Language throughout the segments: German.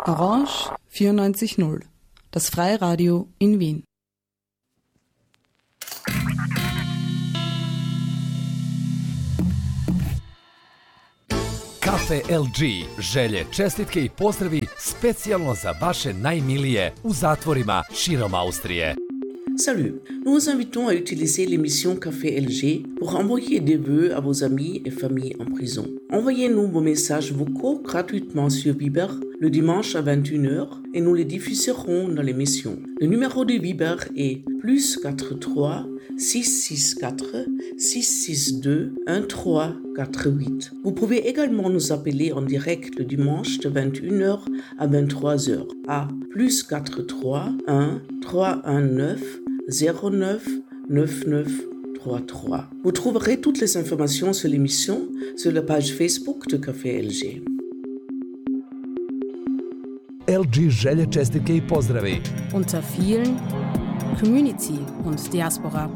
Orange 94.0, das Freiradio in Wien. Kafe LG, želje, čestitke i pozdravi specijalno za vaše najmilije u zatvorima širom Austrije. Salut, nous vous invitons à utiliser l'émission Café LG pour envoyer des vœux à vos amis et familles en prison. Envoyez-nous vos messages vocaux gratuitement sur Viber le dimanche à 21h et nous les diffuserons dans l'émission. Le numéro de Viber est +43 664 662 1348. Vous pouvez également nous appeler en direct le dimanche de 21h à 23h à +43 1 319 09 99 33. Vous trouverez toutes les informations sur l'émission sur la page Facebook de Café LG. LG želje, čestitke i pozdravi. Unter vielen Community und Diaspora.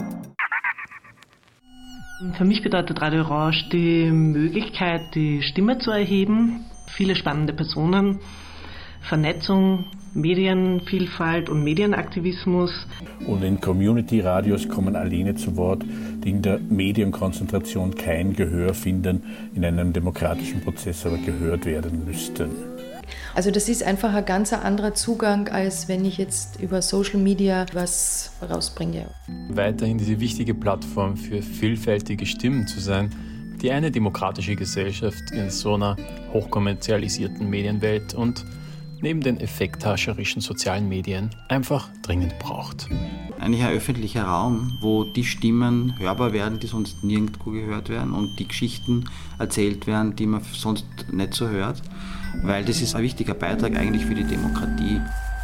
Für mich bedeutet Radio Orange die Möglichkeit, die Stimme zu erheben, viele spannende Personen, Vernetzung, Medienvielfalt und Medienaktivismus. Und in Community-Radios kommen alleine zu Wort, die in der Medienkonzentration kein Gehör finden, in einem demokratischen Prozess aber gehört werden müssten. Also das ist einfach ein ganz anderer Zugang, als wenn ich jetzt über Social Media was rausbringe. Weiterhin diese wichtige Plattform für vielfältige Stimmen zu sein, die eine demokratische Gesellschaft in so einer hochkommerzialisierten Medienwelt und neben den effekthascherischen sozialen Medien einfach dringend braucht. Eigentlich ein öffentlicher Raum, wo die Stimmen hörbar werden, die sonst nirgendwo gehört werden und die Geschichten erzählt werden, die man sonst nicht so hört, weil das ist ein wichtiger Beitrag eigentlich für die Demokratie.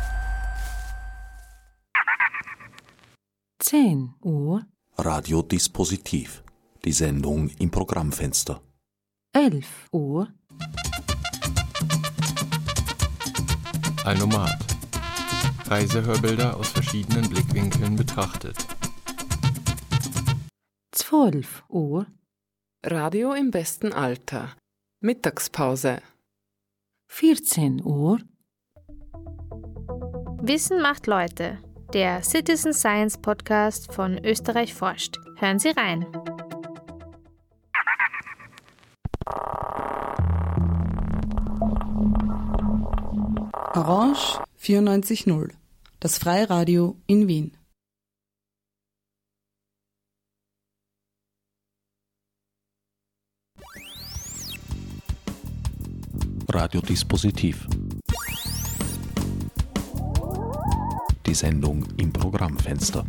10 Uhr. Radiodispositiv. Die Sendung im Programmfenster. 11 Uhr. Ein Nomad. Reisehörbilder aus verschiedenen Blickwinkeln betrachtet. 12 Uhr. Radio im besten Alter. Mittagspause. 14 Uhr. Wissen macht Leute. Der Citizen Science Podcast von Österreich forscht. Hören Sie rein. Orange 94.0, das Freiradio in Wien. Radiodispositiv. Die Sendung im Programmfenster.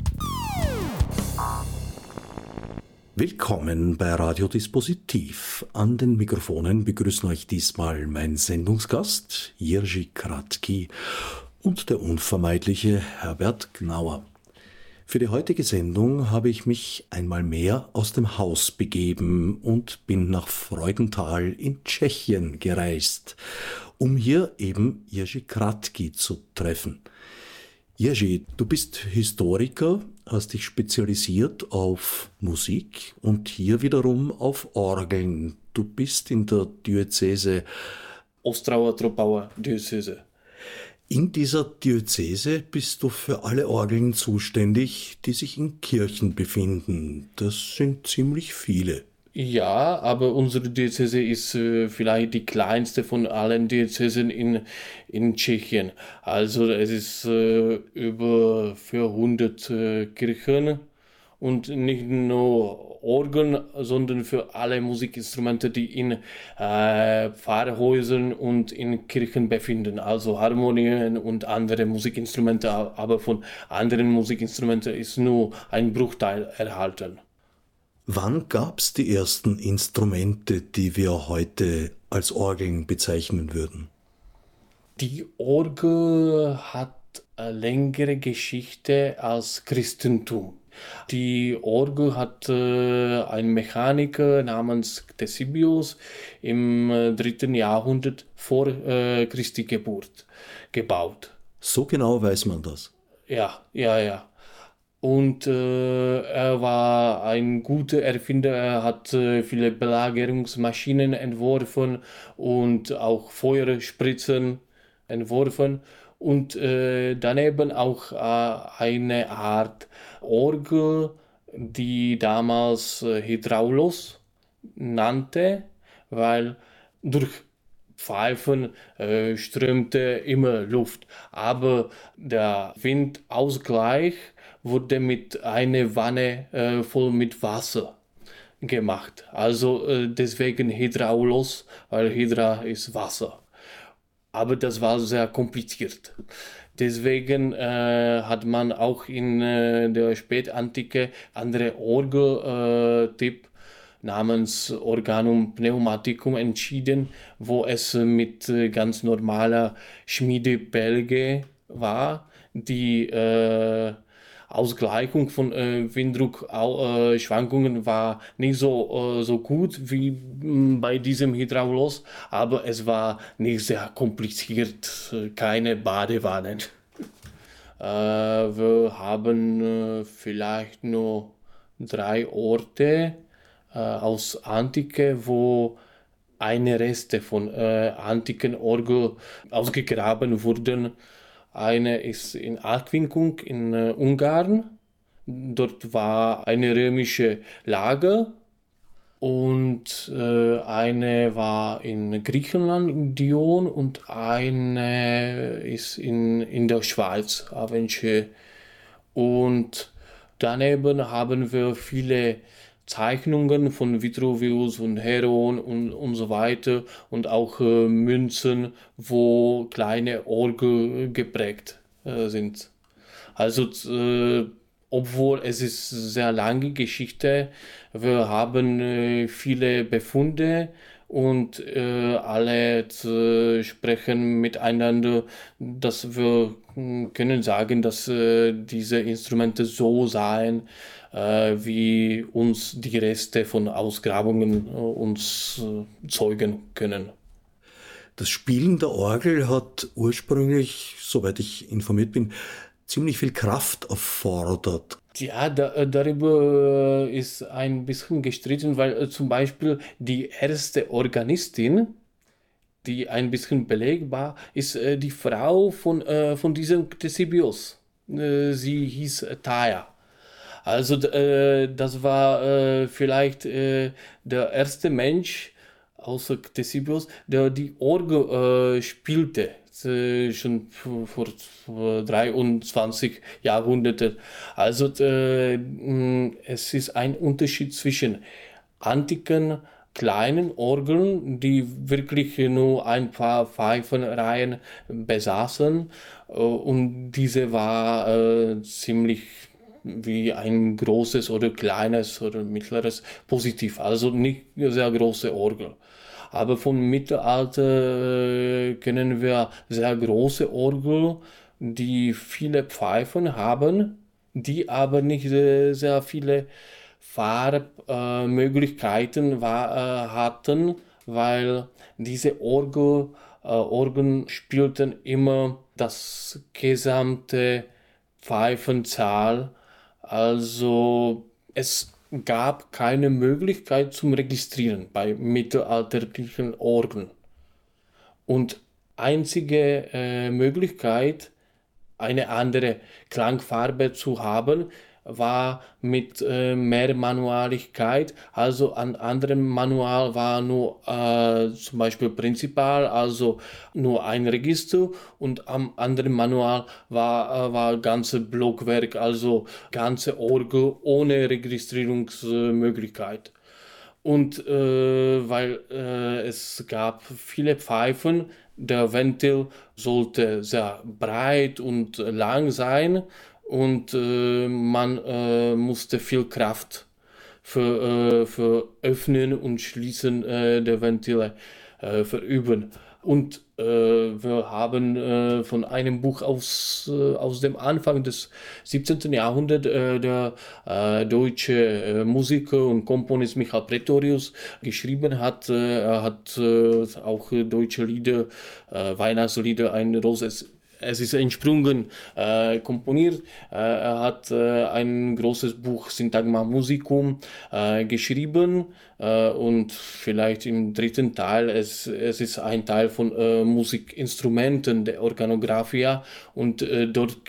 Willkommen bei Radiodispositiv. An den Mikrofonen begrüßen euch diesmal mein Sendungsgast Jerzy Kratky und der unvermeidliche Herbert Gnauer. Für die heutige Sendung habe ich mich einmal mehr aus dem Haus begeben und bin nach Freudenthal in Tschechien gereist, um hier eben Jerzy Kratky zu treffen. Jerzy, du bist Historiker, hast dich spezialisiert auf Musik und hier wiederum auf Orgeln. Du bist in der Diözese Ostrauer-Troppauer Diözese. In dieser Diözese bist du für alle Orgeln zuständig, die sich in Kirchen befinden. Das sind ziemlich viele. Ja, aber unsere Diözese ist vielleicht die kleinste von allen Diözesen in Tschechien. Also es ist über 400 Kirchen und nicht nur Orgeln, sondern für alle Musikinstrumente, die in Pfarrhäusern und in Kirchen befinden. Also Harmonien und andere Musikinstrumente, aber von anderen Musikinstrumenten ist nur ein Bruchteil erhalten. Wann gab es die ersten Instrumente, die wir heute als Orgeln bezeichnen würden? Die Orgel hat eine längere Geschichte als Christentum. Die Orgel hat ein Mechaniker namens Ctesibius im 3. Jahrhundert vor Christi Geburt gebaut. So genau weiß man das? Ja. Und er war ein guter Erfinder, er hat viele Belagerungsmaschinen entworfen und auch Feuerspritzen entworfen und daneben auch eine Art Orgel, die damals Hydraulos nannte, weil durch Pfeifen strömte immer Luft, aber der Windausgleich wurde mit einer Wanne voll mit Wasser gemacht. Also deswegen Hydraulos, weil Hydra ist Wasser. Aber das war sehr kompliziert. Deswegen hat man auch in der Spätantike andere Orgeltyp namens Organum Pneumaticum entschieden, wo es mit ganz normaler Schmiedebälge war. Die Ausgleichung von Winddruckschwankungen war nicht so gut wie bei diesem Hydraulos, aber es war nicht sehr kompliziert, keine Badewannen. Wir haben vielleicht nur 3 Orte aus Antike, wo eine Reste von antiken Orgel ausgegraben wurden. Eine ist in Aquincum in Ungarn. Dort war eine römische Lager. Und eine war in Griechenland, in Dion, und eine ist in der Schweiz, Avenches. Und daneben haben wir viele Zeichnungen von Vitruvius und Heron und so weiter und auch Münzen, wo kleine Orgel geprägt sind. Also obwohl es ist sehr lange Geschichte, wir haben viele Befunde und alle sprechen miteinander, dass wir können sagen, dass diese Instrumente so seien, wie uns die Reste von Ausgrabungen uns zeugen können. Das Spielen der Orgel hat ursprünglich, soweit ich informiert bin, ziemlich viel Kraft erfordert. Ja, darüber ist ein bisschen gestritten, weil zum Beispiel die erste Organistin, die ein bisschen belegbar ist, die Frau von diesem Ctesibius. Sie hieß Thaya. Also das war vielleicht der erste Mensch außer Ctesibius, der die Orgel spielte. Schon vor 23 Jahrhunderten. Also es ist ein Unterschied zwischen antiken kleinen Orgeln, die wirklich nur ein paar Pfeifenreihen besaßen, und diese war ziemlich wie ein großes oder kleines oder mittleres Positiv, also nicht sehr große Orgel. Aber vom Mittelalter kennen wir sehr große Orgel, die viele Pfeifen haben, die aber nicht sehr viele Farbmöglichkeiten hatten, weil diese Orgeln spielten immer das gesamte Pfeifenzahl. Also es gab keine Möglichkeit zum Registrieren bei mittelalterlichen Orgeln. Und einzige Möglichkeit, eine andere Klangfarbe zu haben, war mit mehr Manualigkeit. Also an anderem Manual war nur zum Beispiel Prinzipal, also nur ein Register, und am anderen Manual war ganze Blockwerk, also ganze Orgel ohne Registrierungsmöglichkeit. Und weil es gab viele Pfeifen, der Ventil sollte sehr breit und lang sein, und man musste viel Kraft für Öffnen und Schließen der Ventile verüben. Und wir haben von einem Buch aus dem Anfang des 17. Jahrhunderts der deutsche Musiker und Komponist Michael Praetorius geschrieben hat. Er hat auch deutsche Lieder, Weihnachtslieder, ein Roses es ist entsprungen komponiert. Er hat ein großes Buch Syntagma Musicum geschrieben und vielleicht im dritten Teil, es ist ein Teil von Musikinstrumenten der Organographia und dort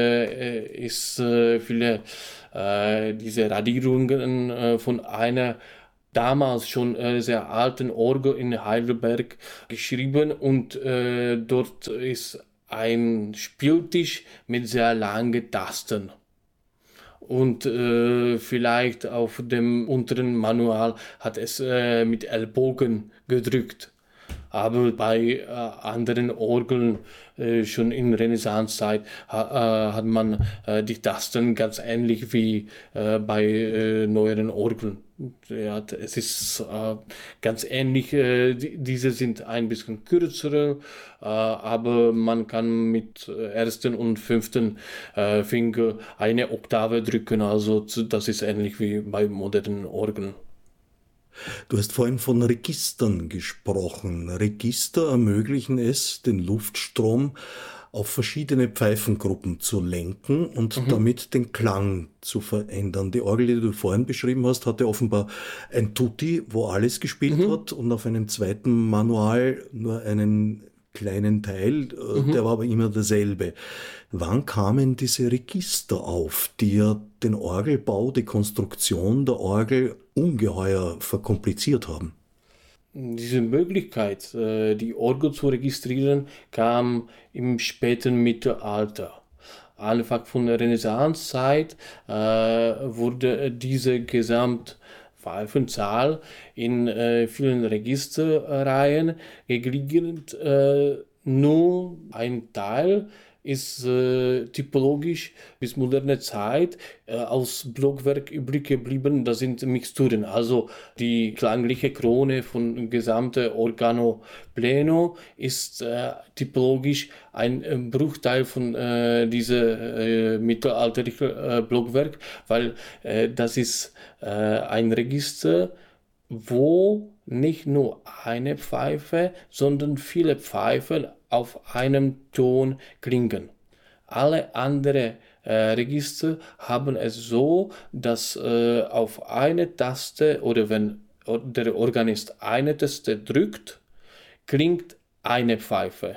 ist viele diese Radierungen von einer damals schon sehr alten Orgel in Heidelberg geschrieben und dort ist ein Spieltisch mit sehr langen Tasten. Und vielleicht auf dem unteren Manual hat es mit Ellbogen gedrückt. Aber bei anderen Orgeln schon in Renaissancezeit hat man die Tasten ganz ähnlich wie bei neueren Orgeln. Ja, es ist ganz ähnlich. Diese sind ein bisschen kürzer, aber man kann mit ersten und fünften Finger eine Oktave drücken. Also das ist ähnlich wie bei modernen Orgeln. Du hast vorhin von Registern gesprochen. Register ermöglichen es, den Luftstrom auf verschiedene Pfeifengruppen zu lenken und damit den Klang zu verändern. Die Orgel, die du vorhin beschrieben hast, hatte offenbar ein Tutti, wo alles gespielt hat, und auf einem zweiten Manual nur einen kleinen Teil, der war aber immer derselbe. Wann kamen diese Register auf, die ja den Orgelbau, die Konstruktion der Orgel ungeheuer verkompliziert haben? Diese Möglichkeit, die Orgel zu registrieren, kam im späten Mittelalter. Anfang von der Renaissancezeit wurde diese Gesamtpfeifenzahl in vielen Registerreihen gegliedert. Nur ein Teil ist typologisch bis moderne Zeit aus Blockwerk übrig geblieben. Das sind Mixturen, also die klangliche Krone von gesamte Organo Pleno ist typologisch ein Bruchteil von diesem mittelalterlichen Blockwerk, weil das ist ein Register, wo nicht nur eine Pfeife, sondern viele Pfeifen auf einem Ton klingen. Alle anderen Register haben es so, dass auf eine Taste oder wenn der Organist eine Taste drückt, klingt eine Pfeife.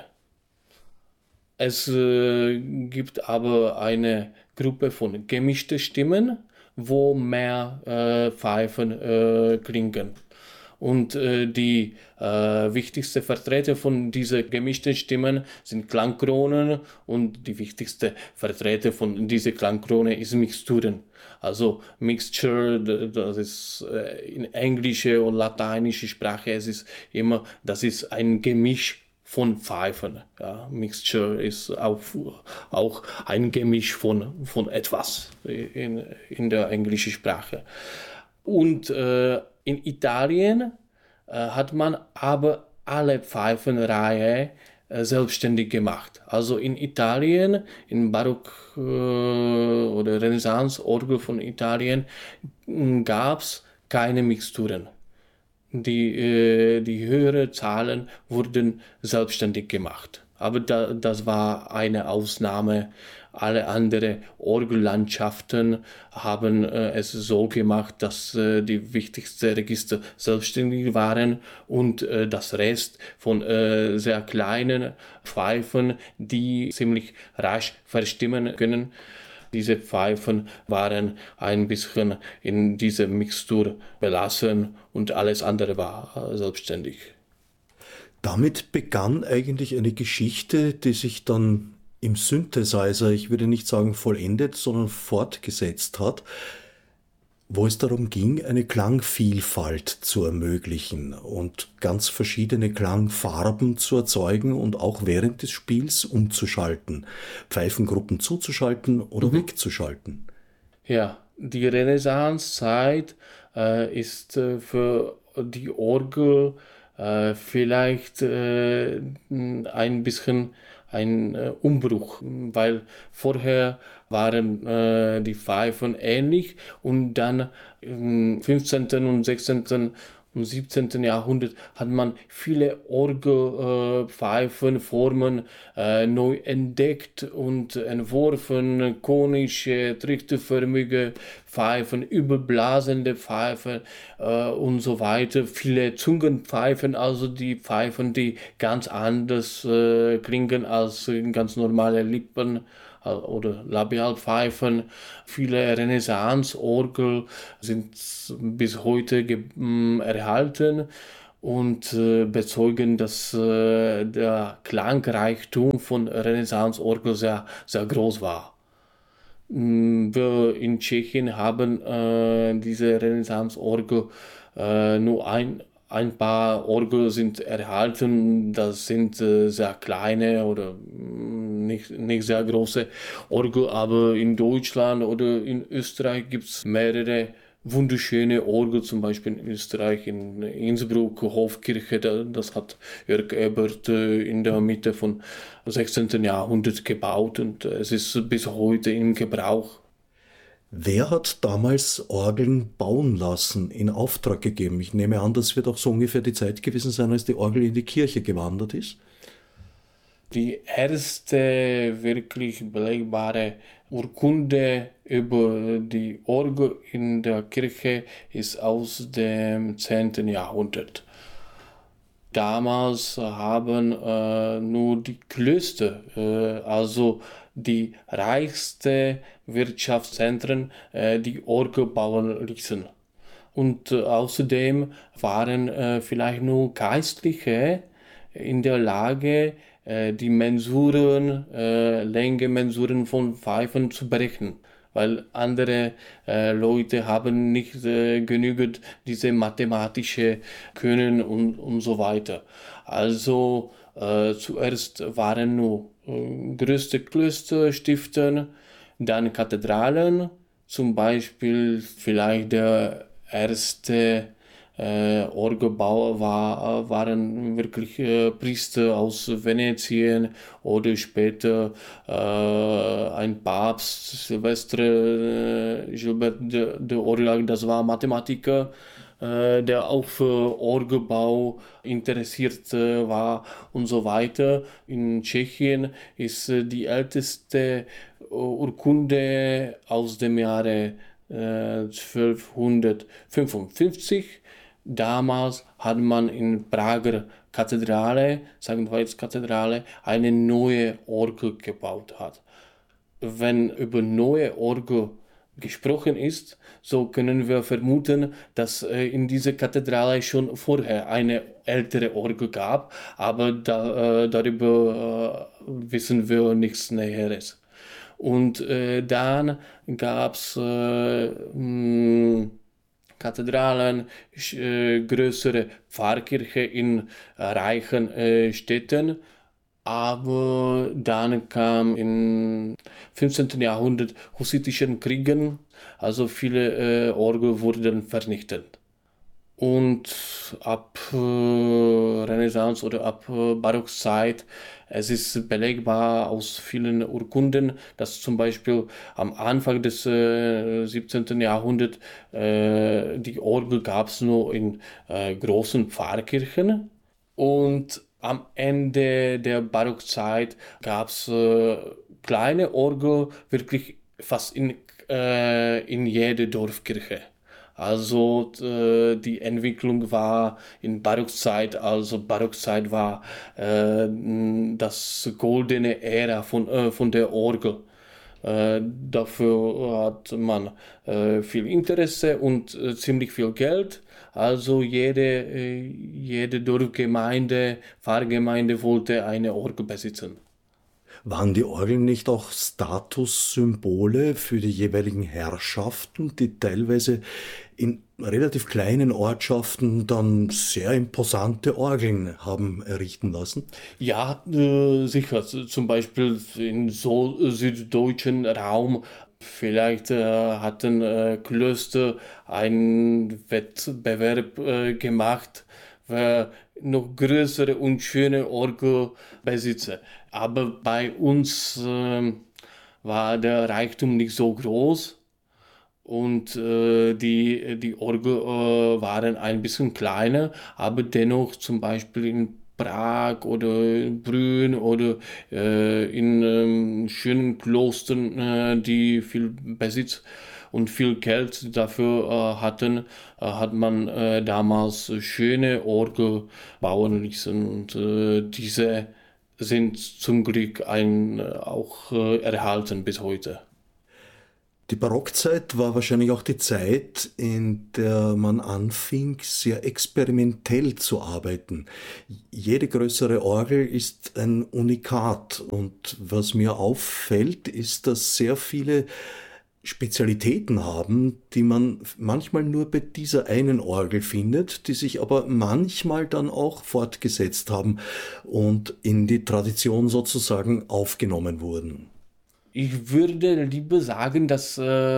Es gibt aber eine Gruppe von gemischten Stimmen, wo mehr Pfeifen klingen. Und die wichtigsten Vertreter von diesen gemischten Stimmen sind Klangkronen und die wichtigste Vertreter von dieser Klangkrone ist Mixturen. Also Mixture, das ist in englischer und lateinischer Sprache, das ist ein Gemisch von Pfeifen. Ja, Mixture ist auch ein Gemisch von etwas in der englischen Sprache. Und in Italien hat man aber alle Pfeifenreihe selbstständig gemacht. Also in Italien, in Barock oder Renaissance-Orgel von Italien, gab es keine Mixturen. Die höheren Zahlen wurden selbstständig gemacht. Aber das war eine Ausnahme. Alle anderen Orgellandschaften haben es so gemacht, dass die wichtigsten Register selbstständig waren und das Rest von sehr kleinen Pfeifen, die ziemlich rasch verstimmen können. Diese Pfeifen waren ein bisschen in dieser Mixtur belassen und alles andere war selbstständig. Damit begann eigentlich eine Geschichte, die sich dann im Synthesizer, ich würde nicht sagen vollendet, sondern fortgesetzt hat, wo es darum ging, eine Klangvielfalt zu ermöglichen und ganz verschiedene Klangfarben zu erzeugen und auch während des Spiels umzuschalten, Pfeifengruppen zuzuschalten oder wegzuschalten. Ja, die Renaissancezeit ist für die Orgel vielleicht ein bisschen ein Umbruch, weil vorher waren die Pfeifen ähnlich und dann im 15. und 16. Im 17. Jahrhundert hat man viele Orgelpfeifenformen neu entdeckt und entworfen, konische, trichterförmige Pfeifen, überblasende Pfeifen und so weiter. Viele Zungenpfeifen, also die Pfeifen, die ganz anders klingen als ganz normale Lippen oder Labialpfeifen. Viele Renaissance-Orgel sind bis heute erhalten und bezeugen, dass der Klangreichtum von Renaissance-Orgel sehr, sehr groß war. Wir in Tschechien haben diese Renaissance-Orgel nur ein paar Orgel sind erhalten, das sind sehr kleine oder nicht sehr große Orgel, aber in Deutschland oder in Österreich gibt es mehrere wunderschöne Orgel, zum Beispiel in Österreich, in Innsbruck, Hofkirche, das hat Jörg Ebert in der Mitte von 16. Jahrhundert gebaut und es ist bis heute im Gebrauch. Wer hat damals Orgeln bauen lassen, in Auftrag gegeben? Ich nehme an, das wird auch so ungefähr die Zeit gewesen sein, als die Orgel in die Kirche gewandert ist. Die erste wirklich belegbare Urkunde über die Orgel in der Kirche ist aus dem 10. Jahrhundert. Damals haben nur die Klöster, also die reichsten Wirtschaftszentren, die Orgel bauen ließen. Und außerdem waren vielleicht nur Geistliche in der Lage, die Mensuren, Längemensuren von Pfeifen zu berechnen. Weil andere Leute haben nicht genügend diese mathematische Können und so weiter. Also zuerst waren nur größte Klöster, Stiften, dann Kathedralen, zum Beispiel vielleicht der erste Orgelbauer waren wirklich Priester aus Venetien oder später ein Papst, Silvestre Gilbert de Aurillac, das war Mathematiker, der auch für Orgelbau interessiert war und so weiter. In Tschechien ist die älteste Urkunde aus dem Jahre 1255. Damals hat man in Prager Kathedrale, sagen wir jetzt Kathedrale, eine neue Orgel gebaut hat. Wenn über neue Orgel gesprochen ist, so können wir vermuten, dass in dieser Kathedrale schon vorher eine ältere Orgel gab, aber darüber wissen wir nichts Näheres. Und dann gab es Kathedralen, größere Pfarrkirche in reichen Städten. Aber dann kam im 15. Jahrhundert hussitischen Kriegen, also viele Orgeln wurden vernichtet. Und ab Renaissance oder ab Barockzeit, es ist belegbar aus vielen Urkunden, dass zum Beispiel am Anfang des 17. Jahrhunderts die Orgel gab es nur in großen Pfarrkirchen und am Ende der Barockzeit gab es kleine Orgel wirklich fast in jeder Dorfkirche. Also die Entwicklung war in Barockzeit, also Barockzeit war das goldene Ära von der Orgel. Dafür hat man viel Interesse und ziemlich viel Geld. Also jede Dorfgemeinde, Pfarrgemeinde wollte eine Orgel besitzen. Waren die Orgeln nicht auch Statussymbole für die jeweiligen Herrschaften, die teilweise in relativ kleinen Ortschaften dann sehr imposante Orgeln haben errichten lassen? Ja, sicher. Zum Beispiel im süddeutschen Raum. Vielleicht hatten Klöster einen Wettbewerb gemacht, wer noch größere und schöne Orgel besitze. Aber bei uns war der Reichtum nicht so groß Und die Orgel waren ein bisschen kleiner, aber dennoch zum Beispiel in Prag oder in Brünn oder in schönen Klostern, die viel Besitz und viel Geld dafür hatten, hat man damals schöne Orgel bauen lassen. Und diese sind zum Glück auch erhalten bis heute. Die Barockzeit war wahrscheinlich auch die Zeit, in der man anfing, sehr experimentell zu arbeiten. Jede größere Orgel ist ein Unikat. Und was mir auffällt, ist, dass sehr viele Spezialitäten haben, die man manchmal nur bei dieser einen Orgel findet, die sich aber manchmal dann auch fortgesetzt haben und in die Tradition sozusagen aufgenommen wurden. Ich würde lieber sagen, dass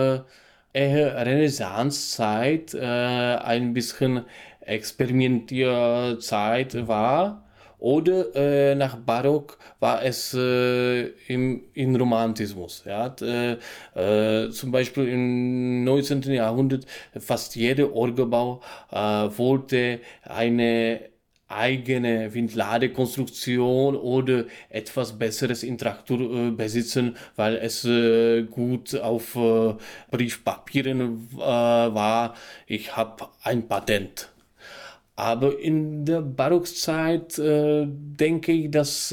Renaissancezeit ein bisschen Experimentierzeit war, oder nach Barock war es im Romantismus. Ja? Zum Beispiel im 19. Jahrhundert fast jeder Orgelbau wollte eine eigene Windladekonstruktion oder etwas besseres in Traktur besitzen, weil es gut auf Briefpapieren war. Ich habe ein Patent. Aber in der Barockzeit denke ich, dass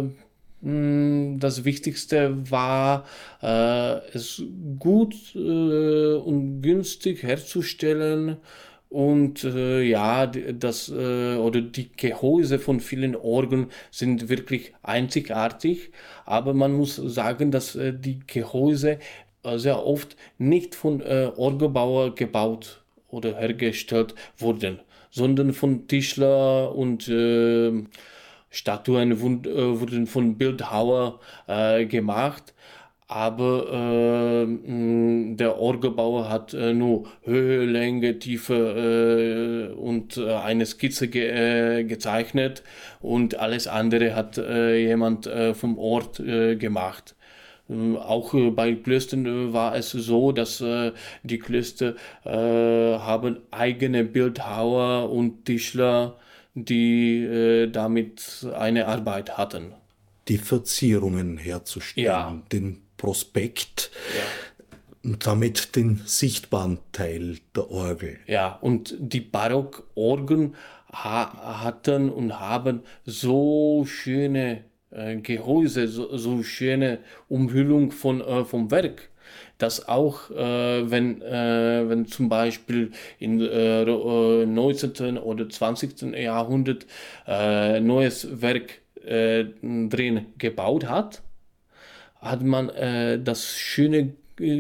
das Wichtigste war, es gut und günstig herzustellen. Und die Gehäuse von vielen Orgeln sind wirklich einzigartig, aber man muss sagen, dass die Gehäuse sehr oft nicht von Orgelbauer gebaut oder hergestellt wurden, sondern von Tischler, und Statuen wurden von Bildhauer gemacht. Aber der Orgelbauer hat nur Höhe, Länge, Tiefe und eine Skizze gezeichnet, und alles andere hat jemand vom Ort gemacht. Auch bei Klöstern war es so, dass die Klöster haben eigene Bildhauer und Tischler, die damit eine Arbeit hatten. Die Verzierungen herzustellen, ja. Den Prospekt, ja. Und damit den sichtbaren Teil der Orgel. Ja, und die Barockorgeln hatten und haben so schöne Gehäuse, so schöne Umhüllung vom Werk, dass auch wenn zum Beispiel im 19. oder 20. Jahrhundert neues Werk drin gebaut hat man das schöne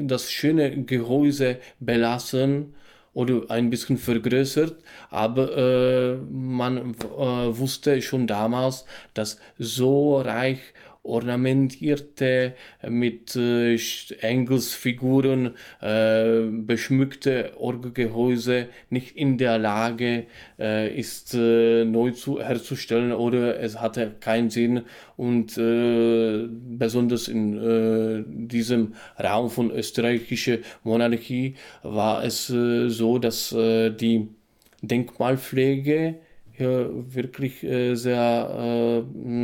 Gehäuse belassen oder ein bisschen vergrößert, aber man wusste schon damals, dass so reich ornamentierte, mit Engelsfiguren beschmückte Orgelgehäuse nicht in der Lage ist, neu herzustellen, oder es hatte keinen Sinn. Und besonders in diesem Raum von österreichischer Monarchie war es so, dass die Denkmalpflege wirklich sehr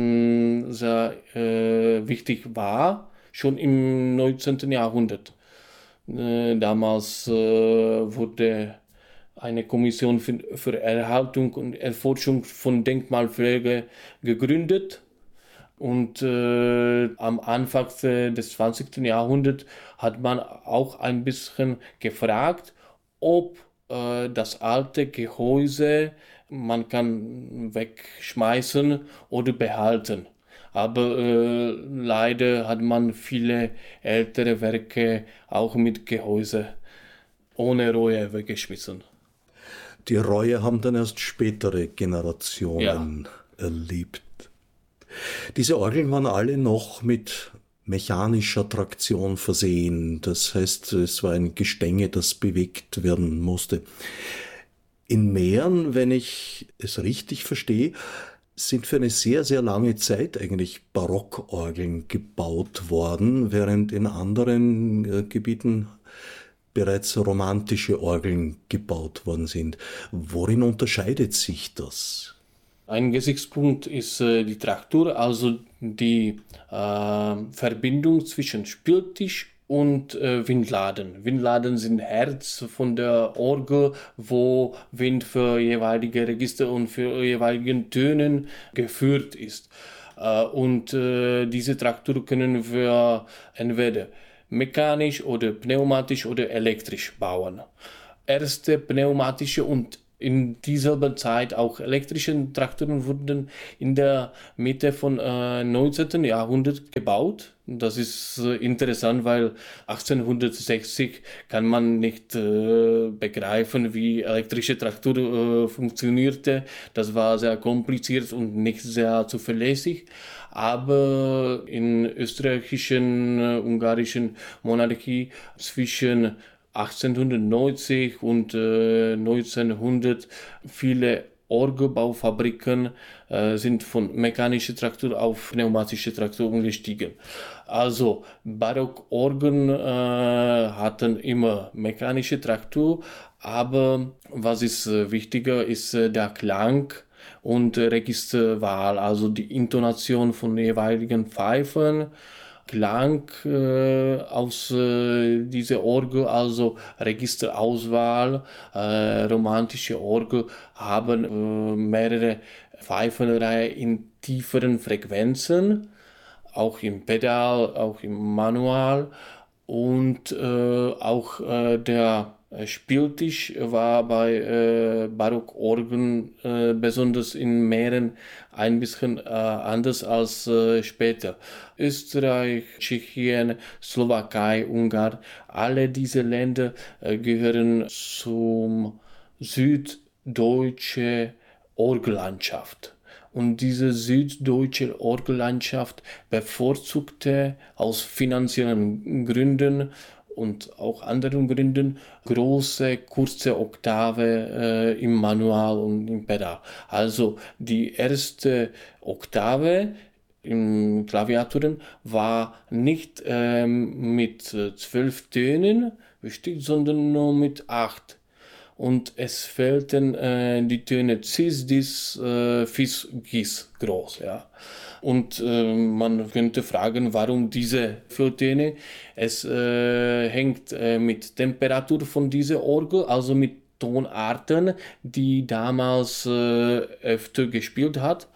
wichtig war, schon im 19. Jahrhundert. Damals wurde eine Kommission für Erhaltung und Erforschung von Denkmalpflege gegründet, und am Anfang des 20. Jahrhunderts hat man auch ein bisschen gefragt, ob das alte Gehäuse man kann wegschmeißen oder behalten. Aber leider hat man viele ältere Werke auch mit Gehäuse ohne Reue weggeschmissen. Die Reue haben dann erst spätere Generationen erlebt. Diese Orgeln waren alle noch mit mechanischer Traktion versehen. Das heißt, es war ein Gestänge, das bewegt werden musste. In Mähren, wenn ich es richtig verstehe, sind für eine sehr, sehr lange Zeit eigentlich Barockorgeln gebaut worden, während in anderen Gebieten bereits romantische Orgeln gebaut worden sind. Worin unterscheidet sich das? Ein Gesichtspunkt ist die Traktur, also die Verbindung zwischen Spieltisch und Windladen. Windladen sind Herz von der Orgel, wo Wind für jeweilige Register und für jeweilige Tönen geführt ist. Und diese Traktur können wir entweder mechanisch oder pneumatisch oder elektrisch bauen. Erste pneumatische und in dieselben Zeit auch elektrische Traktoren wurden in der Mitte von 19. Jahrhundert gebaut. Das ist interessant, weil 1860 kann man nicht begreifen, wie elektrische Traktur funktionierte. Das war sehr kompliziert und nicht sehr zuverlässig. Aber in österreichischen, ungarischen Monarchie zwischen 1890 und 1900 viele Orgelbaufabriken sind von mechanischer Traktur auf pneumatische Traktur umgestiegen. Also Barockorgeln hatten immer mechanische Traktur, aber was ist wichtiger ist der Klang und Registerwahl, also die Intonation von jeweiligen Pfeifen. Klang aus dieser Orgel, also Registerauswahl, romantische Orgel haben mehrere Pfeifenreihen in tieferen Frequenzen, auch im Pedal, auch im Manual und auch der Spieltisch war bei Barockorgeln besonders in Mähren ein bisschen anders als später. Österreich, Tschechien, Slowakei, Ungarn, alle diese Länder gehören zum süddeutschen Orgellandschaft. Und diese süddeutsche Orgellandschaft bevorzugte aus finanziellen Gründen und auch anderen Gründen große, kurze Oktave im Manual und im Pedal. Also die erste Oktave im Klaviaturen war nicht mit 12 Tönen bestickt, sondern nur mit 8. Und es fehlten die Töne Cis, Dis, Fis, Gis groß. Ja. Und man könnte fragen, warum diese Fehltöne. Es hängt mit Temperatur von dieser Orgel, also mit Tonarten, die damals öfter gespielt hat.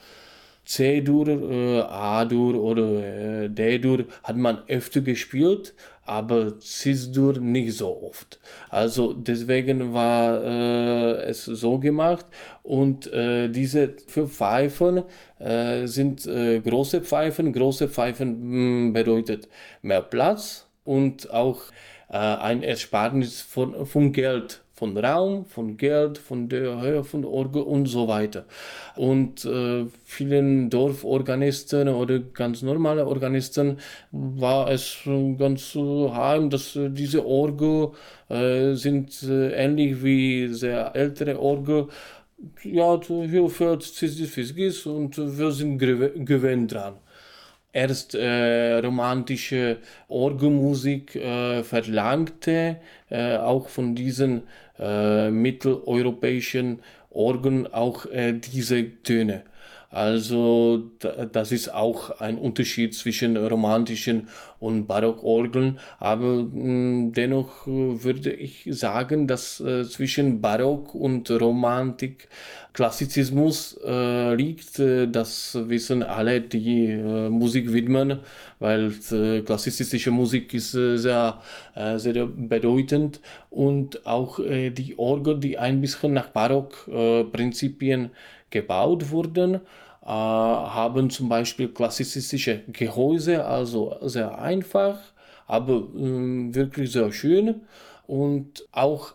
C-Dur, A-Dur oder D-Dur hat man öfter gespielt, aber Cis-Dur nicht so oft. Also deswegen war es so gemacht und diese 5 Pfeifen sind große Pfeifen. Große Pfeifen bedeutet mehr Platz und auch ein Ersparnis von Geld. Von Raum, von Geld, von der Höhe von der Orgel und so weiter. Und vielen Dorforganisten oder ganz normale Organisten war es ganz heim, dass diese Orgel sind ähnlich wie sehr ältere Orgel. Ja, hier fährt Cis und wir sind gewöhnt dran. Erst romantische Orgelmusik verlangte auch von diesen mitteleuropäischen Orgeln auch diese Töne. Also das ist auch ein Unterschied zwischen romantischen und Barockorgeln, aber dennoch würde ich sagen, dass zwischen Barock und Romantik Klassizismus liegt. Das wissen alle, die Musik widmen, weil klassizistische Musik ist sehr, sehr bedeutend und auch die Orgel, die ein bisschen nach Barock-Prinzipien gebaut wurden, haben zum Beispiel klassizistische Gehäuse, also sehr einfach, aber wirklich sehr schön. Und auch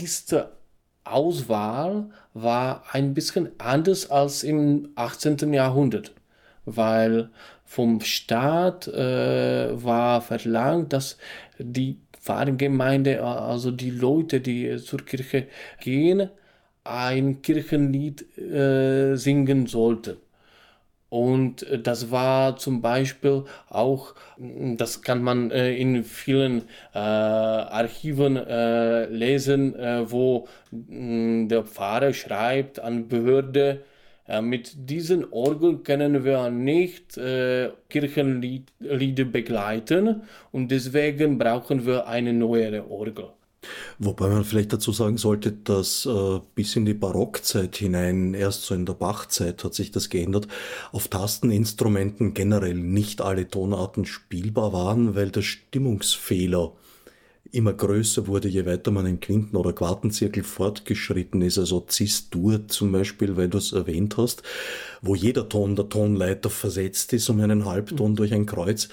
Registerauswahl war ein bisschen anders als im 18. Jahrhundert, weil vom Staat war verlangt, dass die Pfarrgemeinde, also die Leute, die zur Kirche gehen, ein Kirchenlied singen sollten. Und das war zum Beispiel auch, das kann man in vielen Archiven lesen, wo der Pfarrer schreibt an Behörde, mit diesen Orgeln können wir nicht Kirchenlieder begleiten und deswegen brauchen wir eine neuere Orgel. Wobei man vielleicht dazu sagen sollte, dass bis in die Barockzeit hinein, erst so in der Bachzeit hat sich das geändert, auf Tasteninstrumenten generell nicht alle Tonarten spielbar waren, weil der Stimmungsfehler immer größer wurde, je weiter man in Quinten- oder Quartenzirkel fortgeschritten ist, also Cis-Dur zum Beispiel, weil du es erwähnt hast, wo jeder Ton der Tonleiter versetzt ist um einen Halbton durch ein Kreuz.